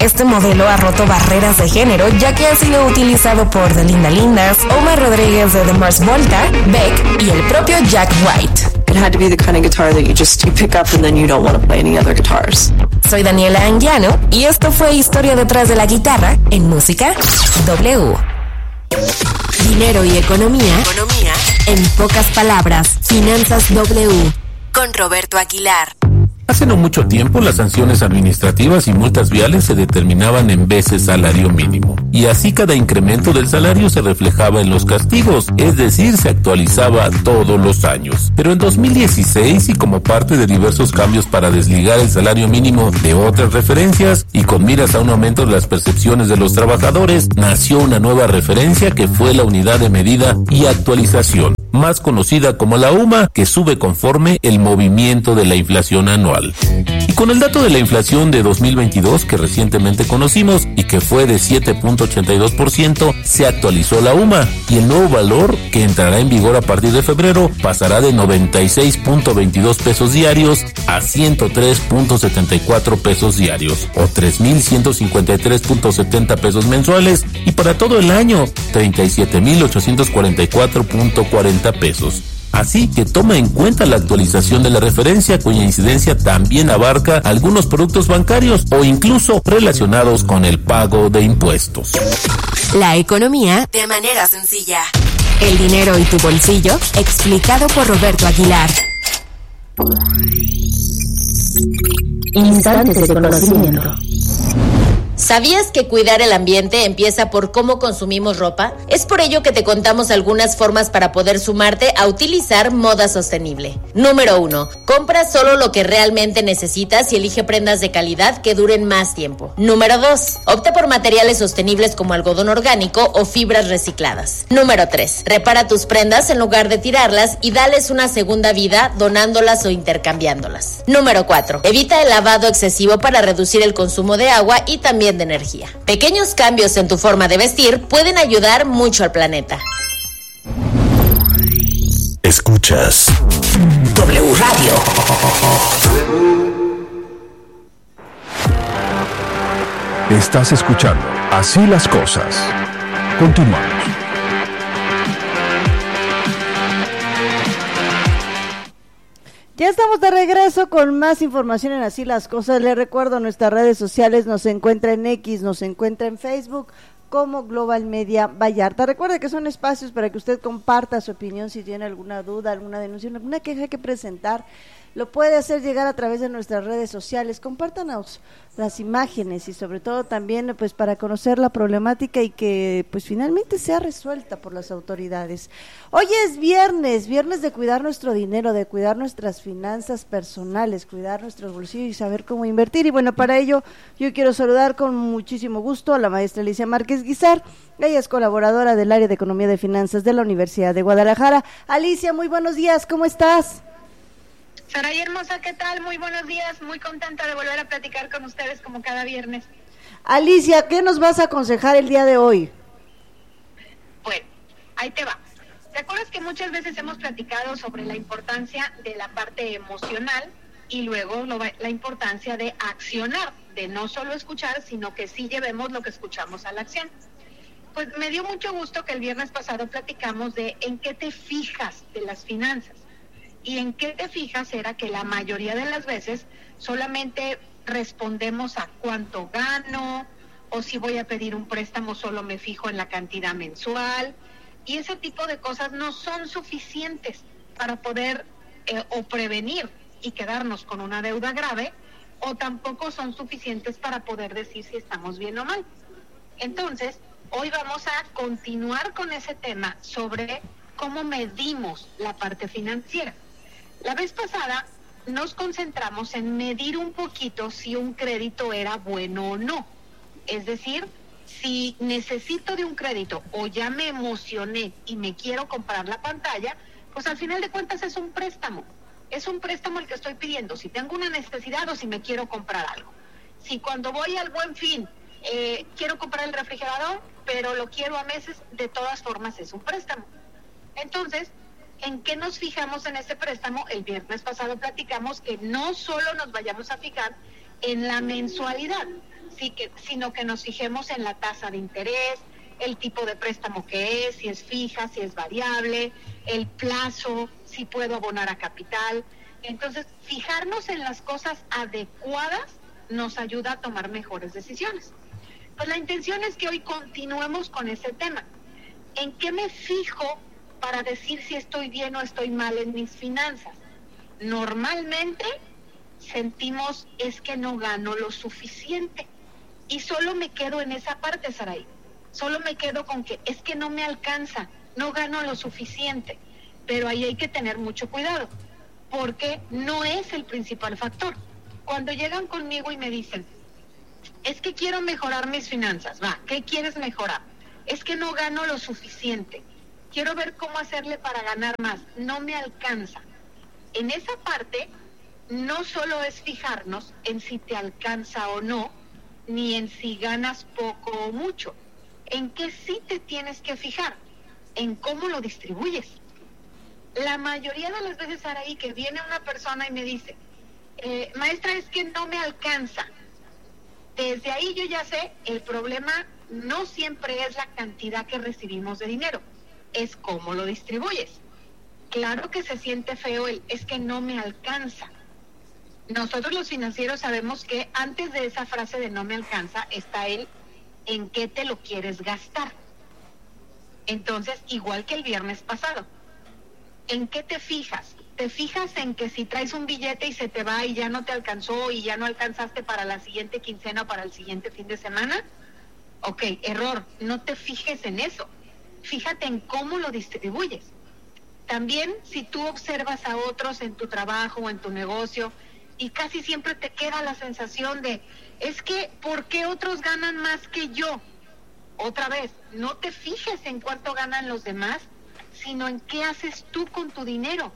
Este modelo ha roto barreras de género, ya que ha sido utilizado por The Linda Lindas, Omar Rodríguez de The Mars Volta, Beck y el propio Jack White. It had to be the kind of guitar that you pick up and then you don't want to play any other guitars. Soy Daniela Anguiano y esto fue Historia detrás de la guitarra en Música W. Dinero y economía en pocas palabras. Finanzas W con Roberto Aguilar. Hace no mucho tiempo, las sanciones administrativas y multas viales se determinaban en veces salario mínimo. Y así cada incremento del salario se reflejaba en los castigos, es decir, se actualizaba todos los años. Pero en 2016, y como parte de diversos cambios para desligar el salario mínimo de otras referencias, y con miras a un aumento de las percepciones de los trabajadores, nació una nueva referencia que fue la unidad de medida y actualización, más conocida como la UMA, que sube conforme el movimiento de la inflación anual. Y con el dato de la inflación de 2022 que recientemente conocimos y que fue de 7.82%, se actualizó la UMA y el nuevo valor, que entrará en vigor a partir de febrero, pasará de 96.22 pesos diarios a 103.74 pesos diarios o 3.153.70 pesos mensuales, y para todo el año 37.844.40 pesos. Así que toma en cuenta la actualización de la referencia, cuya incidencia también abarca algunos productos bancarios o incluso relacionados con el pago de impuestos. La economía de manera sencilla. El dinero y tu bolsillo, explicado por Roberto Aguilar. Instantes de conocimiento. ¿Sabías que cuidar el ambiente empieza por cómo consumimos ropa? Es por ello que te contamos algunas formas para poder sumarte a utilizar moda sostenible. Número 1. Compra solo lo que realmente necesitas y elige prendas de calidad que duren más tiempo. Número 2. Opta por materiales sostenibles como algodón orgánico o fibras recicladas. Número 3. Repara tus prendas en lugar de tirarlas y dales una segunda vida donándolas o intercambiándolas. Número 4. Evita el lavado excesivo para reducir el consumo de agua y también de energía. Pequeños cambios en tu forma de vestir pueden ayudar mucho al planeta. Escuchas W Radio. Estás escuchando Así las Cosas. Continuamos. Ya estamos de regreso con más información en Así las Cosas. Les recuerdo, nuestras redes sociales nos encuentra en X, nos encuentra en Facebook como Global Media Vallarta. Recuerde que son espacios para que usted comparta su opinión, si tiene alguna duda, alguna denuncia, alguna queja que presentar. Lo puede hacer llegar a través de nuestras redes sociales. Compártanos las imágenes y sobre todo también pues para conocer la problemática y que pues finalmente sea resuelta por las autoridades. Hoy es viernes de cuidar nuestro dinero, de cuidar nuestras finanzas personales, cuidar nuestros bolsillos y saber cómo invertir. Y bueno, para ello yo quiero saludar con muchísimo gusto a la maestra Alicia Márquez Guizar. Ella es colaboradora del área de Economía de Finanzas de la Universidad de Guadalajara. Alicia, muy buenos días, ¿cómo estás? Saray hermosa, ¿qué tal? Muy buenos días, muy contenta de volver a platicar con ustedes como cada viernes. Alicia, ¿qué nos vas a aconsejar el día de hoy? Bueno, ahí te va. ¿Te acuerdas que muchas veces hemos platicado sobre la importancia de la parte emocional y luego la importancia de accionar, de no solo escuchar, sino que sí llevemos lo que escuchamos a la acción? Pues me dio mucho gusto que el viernes pasado platicamos de en qué te fijas de las finanzas. Y en qué te fijas era que la mayoría de las veces solamente respondemos a cuánto gano, o si voy a pedir un préstamo solo me fijo en la cantidad mensual, y ese tipo de cosas no son suficientes para poder o prevenir y quedarnos con una deuda grave, o tampoco son suficientes para poder decir si estamos bien o mal. Entonces, hoy vamos a continuar con ese tema sobre cómo medimos la parte financiera. La vez pasada nos concentramos en medir un poquito si un crédito era bueno o no. Es decir, si necesito de un crédito o ya me emocioné y me quiero comprar la pantalla, pues al final de cuentas es un préstamo. Es un préstamo el que estoy pidiendo, si tengo una necesidad o si me quiero comprar algo. Si cuando voy al Buen Fin quiero comprar el refrigerador, pero lo quiero a meses, de todas formas es un préstamo. Entonces, ¿en qué nos fijamos en ese préstamo? El viernes pasado platicamos que no solo nos vayamos a fijar en la mensualidad, sino que nos fijemos en la tasa de interés, el tipo de préstamo que es, si es fija, si es variable, el plazo, si puedo abonar a capital. Entonces, fijarnos en las cosas adecuadas nos ayuda a tomar mejores decisiones. Pues la intención es que hoy continuemos con ese tema. ¿En qué me fijo para decir si estoy bien o estoy mal en mis finanzas? Normalmente sentimos es que no gano lo suficiente y solo me quedo en esa parte, Saraí. Solo me quedo con que es que no me alcanza, no gano lo suficiente. Pero ahí hay que tener mucho cuidado, porque no es el principal factor. Cuando llegan conmigo y me dicen, es que quiero mejorar mis finanzas, ¿qué quieres mejorar? Es que no gano lo suficiente, quiero ver cómo hacerle para ganar más, no me alcanza. En esa parte, no solo es fijarnos en si te alcanza o no, ni en si ganas poco o mucho. ¿En qué sí te tienes que fijar? En cómo lo distribuyes. La mayoría de las veces, Araí, que viene una persona y me dice, maestra, es que no me alcanza. Desde ahí yo ya sé, el problema no siempre es la cantidad que recibimos de dinero, es cómo lo distribuyes. Claro que se siente feo es que no me alcanza. Nosotros los financieros sabemos que antes de esa frase de no me alcanza está en qué te lo quieres gastar. Entonces, igual que el viernes pasado, ¿en qué te fijas? ¿Te fijas en que si traes un billete y se te va y ya no te alcanzó y ya no alcanzaste para la siguiente quincena o para el siguiente fin de semana? Ok, error, no te fijes en eso. Fíjate en cómo lo distribuyes. También, si tú observas a otros en tu trabajo o en tu negocio y casi siempre te queda la sensación de, es que, ¿por qué otros ganan más que yo? Otra vez, no te fijes en cuánto ganan los demás, sino en qué haces tú con tu dinero.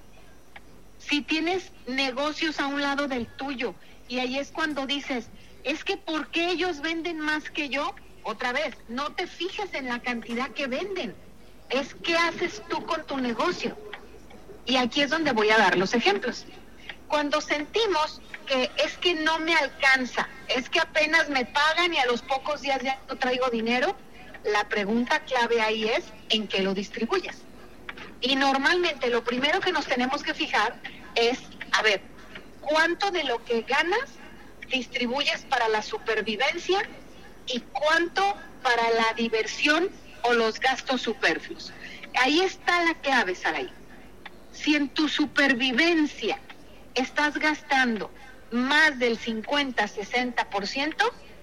Si tienes negocios a un lado del tuyo, y ahí es cuando dices, es que ¿por qué ellos venden más que yo? Otra vez, no te fijes en la cantidad que venden, es qué haces tú con tu negocio. Y aquí es donde voy a dar los ejemplos. Cuando sentimos que es que no me alcanza, es que apenas me pagan y a los pocos días ya no traigo dinero, la pregunta clave ahí es en qué lo distribuyes. Y normalmente lo primero que nos tenemos que fijar es, a ver, ¿cuánto de lo que ganas distribuyes para la supervivencia y cuánto para la diversión o los gastos superfluos? Ahí está la clave, Saraí. Si en tu supervivencia estás gastando más del 50-60%,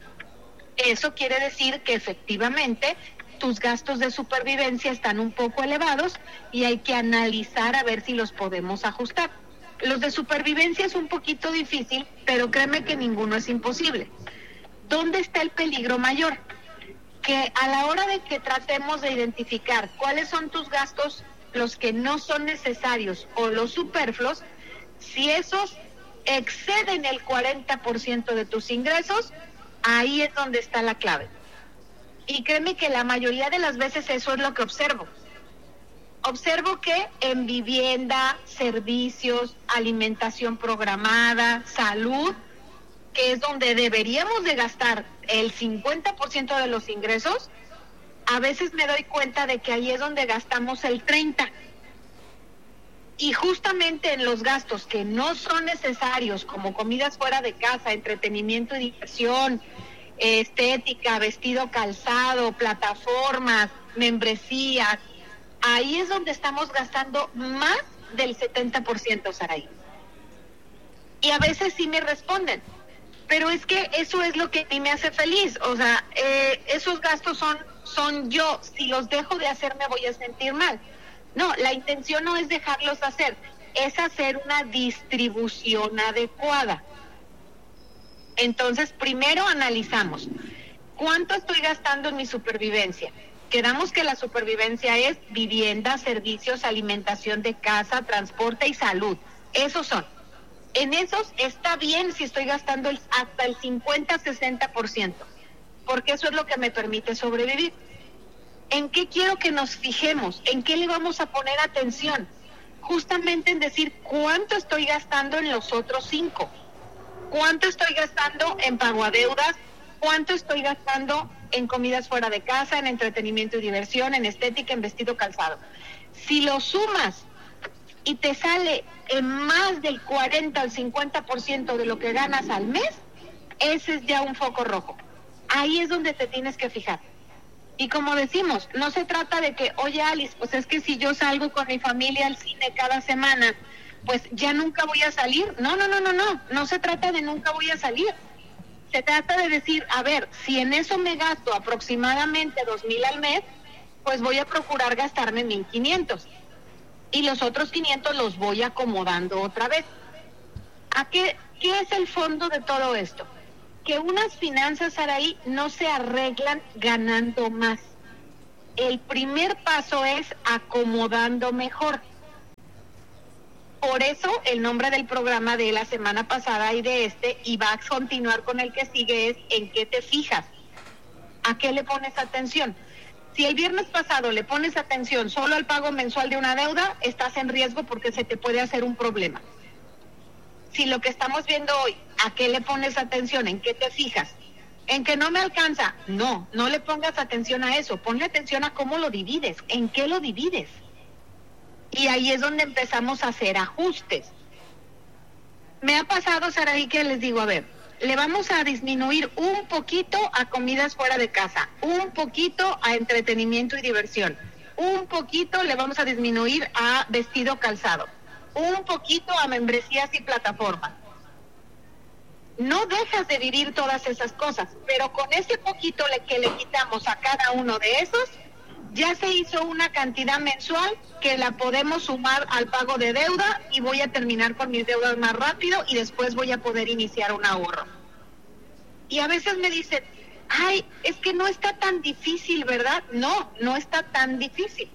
eso quiere decir que efectivamente tus gastos de supervivencia están un poco elevados y hay que analizar a ver si los podemos ajustar. Los de supervivencia es un poquito difícil, pero créeme que ninguno es imposible. ¿Dónde está el peligro mayor? Que a la hora de que tratemos de identificar cuáles son tus gastos, los que no son necesarios o los superfluos, si esos exceden el 40% de tus ingresos, ahí es donde está la clave. Y créeme que la mayoría de las veces eso es lo que observo. Observo que en vivienda, servicios, alimentación programada, salud, que es donde deberíamos de gastar el 50% de los ingresos, a veces me doy cuenta de que ahí es donde gastamos el 30%. Y justamente en los gastos que no son necesarios, como comidas fuera de casa, entretenimiento y diversión, estética, vestido, calzado, plataformas, membresías, ahí es donde estamos gastando más del 70%, Saraí. Y a veces sí me responden, pero es que eso es lo que a mí me hace feliz, o sea, esos gastos son yo, si los dejo de hacer me voy a sentir mal. No, la intención no es dejarlos hacer, es hacer una distribución adecuada. Entonces, primero analizamos, ¿cuánto estoy gastando en mi supervivencia? Quedamos que la supervivencia es vivienda, servicios, alimentación de casa, transporte y salud. Esos son. En esos está bien si estoy gastando hasta el 50-60%, porque eso es lo que me permite sobrevivir. ¿En qué quiero que nos fijemos? ¿En qué le vamos a poner atención? Justamente en decir cuánto estoy gastando en los otros 5. ¿Cuánto estoy gastando en pago a deudas? ¿Cuánto estoy gastando en comidas fuera de casa, en entretenimiento y diversión, en estética, en vestido, calzado? Si lo sumas y te sale en más del 40 al 50% de lo que ganas al mes, ese es ya un foco rojo. Ahí es donde te tienes que fijar. Y como decimos, no se trata de que, oye Alice, pues es que si yo salgo con mi familia al cine cada semana, pues ya nunca voy a salir. No se trata de nunca voy a salir. Se trata de decir, a ver, si en eso me gasto aproximadamente 2,000 al mes, pues voy a procurar gastarme 1,500. Y los otros 500 los voy acomodando otra vez. ¿Qué es el fondo de todo esto? Que unas finanzas, Saraí, no se arreglan ganando más. El primer paso es acomodando mejor. Por eso el nombre del programa de la semana pasada y y va a continuar con el que sigue, es ¿en qué te fijas? ¿A qué le pones atención? Si el viernes pasado le pones atención solo al pago mensual de una deuda, estás en riesgo porque se te puede hacer un problema. Si lo que estamos viendo hoy, ¿a qué le pones atención? ¿En qué te fijas? ¿En que no me alcanza? No le pongas atención a eso. Ponle atención a cómo lo divides, en qué lo divides. Y ahí es donde empezamos a hacer ajustes. Me ha pasado, Saraí, que les digo, a ver, le vamos a disminuir un poquito a comidas fuera de casa, un poquito a entretenimiento y diversión, un poquito le vamos a disminuir a vestido calzado, un poquito a membresías y plataformas. No dejas de vivir todas esas cosas, pero con ese poquito que le quitamos a cada uno de esos, ya se hizo una cantidad mensual que la podemos sumar al pago de deuda y voy a terminar con mis deudas más rápido y después voy a poder iniciar un ahorro. Y a veces me dicen, ay, es que no está tan difícil, ¿verdad? No está tan difícil.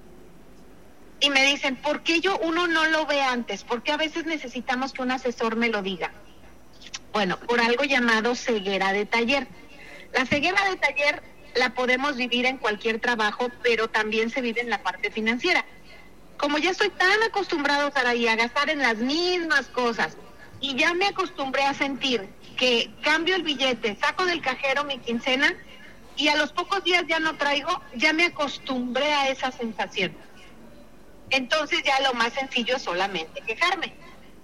Y me dicen, ¿por qué uno no lo ve antes? ¿Por qué a veces necesitamos que un asesor me lo diga? Bueno, por algo llamado ceguera de taller. La ceguera de taller la podemos vivir en cualquier trabajo, pero también se vive en la parte financiera. Como ya estoy tan acostumbrado, Saraí, a gastar en las mismas cosas, y ya me acostumbré a sentir que cambio el billete, saco del cajero mi quincena, y a los pocos días ya no traigo, ya me acostumbré a esa sensación. Entonces ya lo más sencillo es solamente quejarme.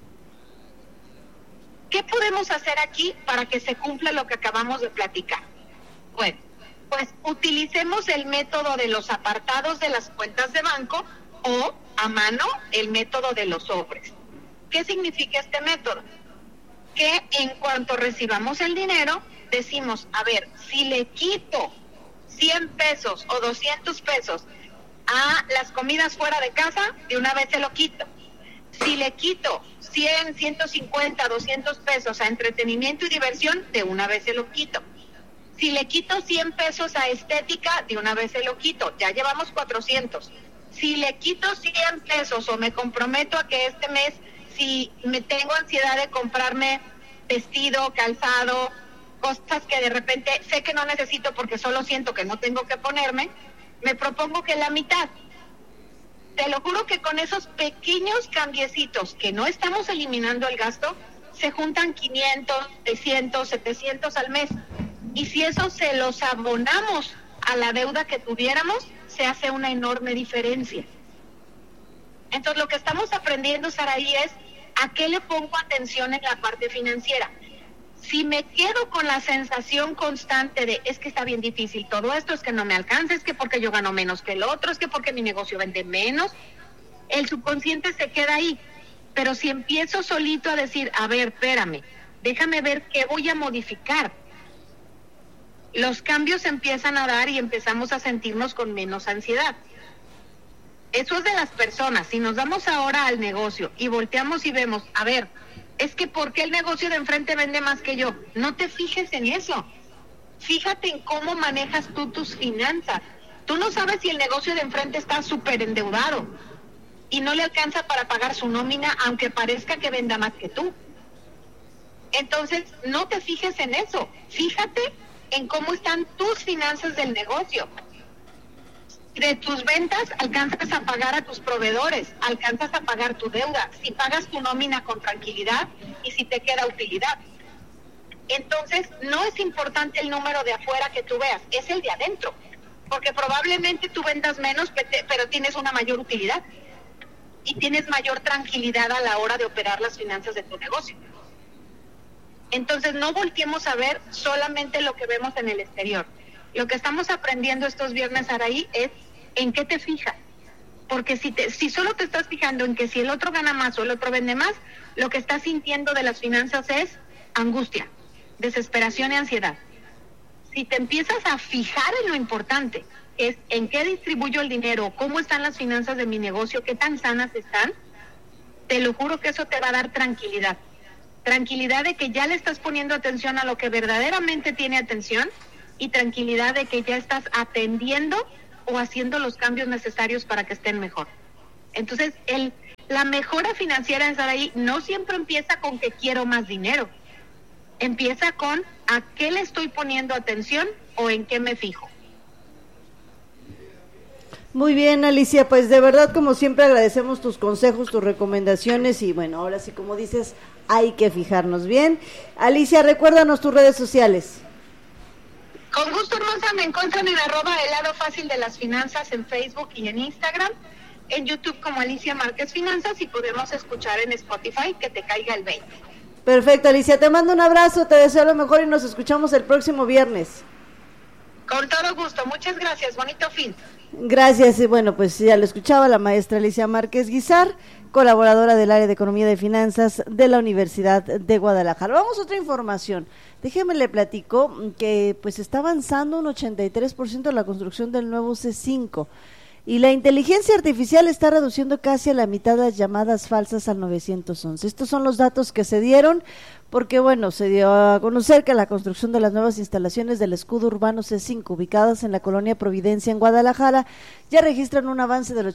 ¿Qué podemos hacer aquí para que se cumpla lo que acabamos de platicar? Bueno, pues utilicemos el método de los apartados de las cuentas de banco o a mano el método de los sobres. ¿Qué significa este método? Que en cuanto recibamos el dinero, decimos, a ver, si le quito 100 pesos o 200 pesos a las comidas fuera de casa, de una vez se lo quito. Si le quito 100, 150, 200 pesos a entretenimiento y diversión, de una vez se lo quito. Si le quito 100 pesos a estética, de una vez se lo quito. Ya llevamos 400. Si le quito 100 pesos o me comprometo a que este mes, si me tengo ansiedad de comprarme vestido, calzado, cosas que de repente sé que no necesito porque solo siento que no tengo que ponerme, me propongo que la mitad. Te lo juro que con esos pequeños cambiecitos que no estamos eliminando el gasto, se juntan 500, 600, 700 al mes. Y si eso se los abonamos a la deuda que tuviéramos, se hace una enorme diferencia. Entonces lo que estamos aprendiendo, Saraí, es a qué le pongo atención en la parte financiera. Si me quedo con la sensación constante de es que está bien difícil todo esto, es que no me alcanza, es que porque yo gano menos que el otro, es que porque mi negocio vende menos, el subconsciente se queda ahí. Pero si empiezo solito a decir, a ver, espérame, déjame ver qué voy a modificar, los cambios empiezan a dar y empezamos a sentirnos con menos ansiedad. Eso es de las personas. Si nos damos ahora al negocio y volteamos y vemos, a ver, es que ¿por qué el negocio de enfrente vende más que yo? No te fijes en eso. Fíjate en cómo manejas tú tus finanzas. Tú no sabes si el negocio de enfrente está súper endeudado y no le alcanza para pagar su nómina, aunque parezca que venda más que tú. Entonces, no te fijes en eso. Fíjate en cómo están tus finanzas del negocio. De tus ventas alcanzas a pagar a tus proveedores, alcanzas a pagar tu deuda, si pagas tu nómina con tranquilidad y si te queda utilidad. Entonces, no es importante el número de afuera que tú veas, es el de adentro, porque probablemente tú vendas menos, pero tienes una mayor utilidad y tienes mayor tranquilidad a la hora de operar las finanzas de tu negocio. Entonces, no volteemos a ver solamente lo que vemos en el exterior. Lo que estamos aprendiendo estos viernes, Araí, es en qué te fijas. Porque si solo te estás fijando en que si el otro gana más o el otro vende más, lo que estás sintiendo de las finanzas es angustia, desesperación y ansiedad. Si te empiezas a fijar en lo importante, es en qué distribuyo el dinero, cómo están las finanzas de mi negocio, qué tan sanas están, te lo juro que eso te va a dar tranquilidad. Tranquilidad de que ya le estás poniendo atención a lo que verdaderamente tiene atención y tranquilidad de que ya estás atendiendo o haciendo los cambios necesarios para que estén mejor. Entonces, la mejora financiera en Saraí no siempre empieza con que quiero más dinero. Empieza con a qué le estoy poniendo atención o en qué me fijo. Muy bien, Alicia, pues de verdad, como siempre, agradecemos tus consejos, tus recomendaciones y bueno, ahora sí, como dices, hay que fijarnos bien. Alicia, recuérdanos tus redes sociales. Con gusto, hermosa, me encuentran en @el lado fácil de las finanzas en Facebook y en Instagram, en YouTube como Alicia Márquez Finanzas y podemos escuchar en Spotify que te caiga el 20. Perfecto, Alicia, te mando un abrazo, te deseo lo mejor y nos escuchamos el próximo viernes. Con todo gusto, muchas gracias, bonito fin. Gracias, y bueno, pues ya lo escuchaba la maestra Alicia Márquez Guizar, colaboradora del área de Economía y Finanzas de la Universidad de Guadalajara. Vamos a otra información. Déjeme le platico que pues está avanzando un 83% la construcción del nuevo C5 y la inteligencia artificial está reduciendo casi a la mitad las llamadas falsas al 911. Estos son los datos que se dieron porque, bueno, se dio a conocer que la construcción de las nuevas instalaciones del escudo urbano C5, ubicadas en la colonia Providencia, en Guadalajara, ya registran un avance del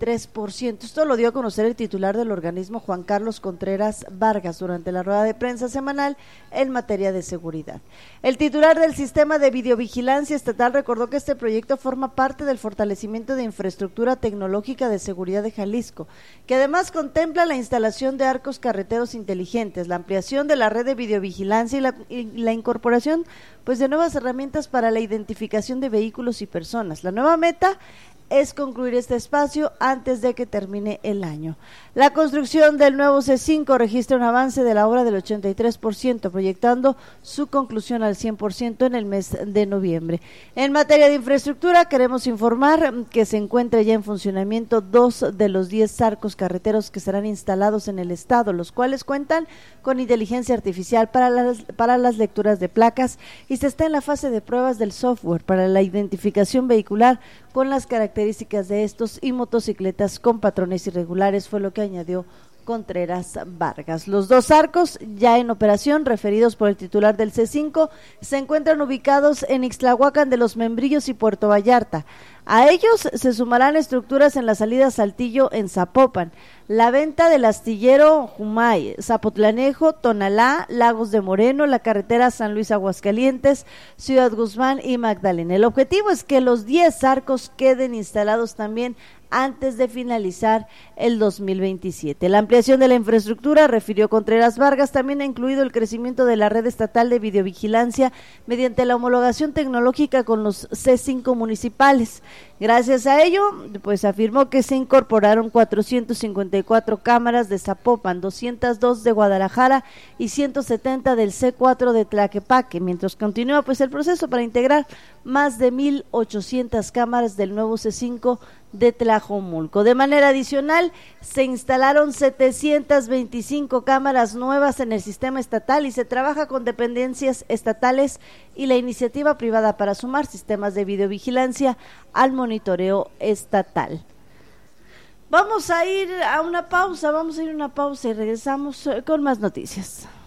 83%. Esto lo dio a conocer el titular del organismo, Juan Carlos Contreras Vargas, durante la rueda de prensa semanal en materia de seguridad. El titular del Sistema de Videovigilancia Estatal recordó que este proyecto forma parte del fortalecimiento de infraestructura tecnológica de seguridad de Jalisco, que además contempla la instalación de arcos carreteros inteligentes, la ampliación de la red de videovigilancia y la incorporación pues de nuevas herramientas para la identificación de vehículos y personas. La nueva meta es concluir este espacio antes de que termine el año. La construcción del nuevo C5 registra un avance de la obra del 83%, proyectando su conclusión al 100% en el mes de noviembre. En materia de infraestructura, queremos informar que se encuentra ya en funcionamiento 2 de los 10 arcos carreteros que serán instalados en el estado, los cuales cuentan con inteligencia artificial para las lecturas de placas y se está en la fase de pruebas del software para la identificación vehicular con las características de estos y motocicletas con patrones irregulares, fue lo que añadió Contreras Vargas. Los 2 arcos ya en operación, referidos por el titular del C5, se encuentran ubicados en Ixtlahuacán de los Membrillos y Puerto Vallarta. A ellos se sumarán estructuras en la salida Saltillo en Zapopan, la venta del astillero Jumay, Zapotlanejo, Tonalá, Lagos de Moreno, la carretera San Luis Aguascalientes, Ciudad Guzmán y Magdalena. El objetivo es que los 10 arcos queden instalados también antes de finalizar el 2027. La ampliación de la infraestructura, refirió Contreras Vargas, también ha incluido el crecimiento de la red estatal de videovigilancia mediante la homologación tecnológica con los C5 municipales. Gracias a ello, pues afirmó que se incorporaron 454 cámaras de Zapopan, 202 de Guadalajara y 170 del C4 de Tlaquepaque, mientras continúa pues el proceso para integrar más de 1,800 cámaras del nuevo C5 de Tlajomulco. De manera adicional, se instalaron 725 cámaras nuevas en el sistema estatal y se trabaja con dependencias estatales y la iniciativa privada para sumar sistemas de videovigilancia al monitoreo estatal. Vamos a ir a una pausa y regresamos con más noticias.